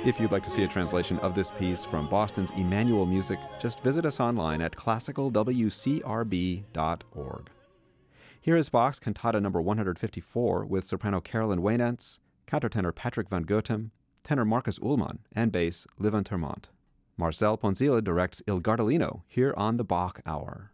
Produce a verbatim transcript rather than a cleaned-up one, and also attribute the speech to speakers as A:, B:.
A: If you'd like to see a translation of this piece from Boston's Emmanuel Music, just visit us online at classical w c r b dot org. Here is Bach's Cantata number one hundred fifty-four with soprano Carolyn Waynants, countertenor Patrick van Gotem, tenor Marcus Ullmann, and bass Livin Termont. Marcel Ponzilla directs Il Gardellino here on the Bach Hour.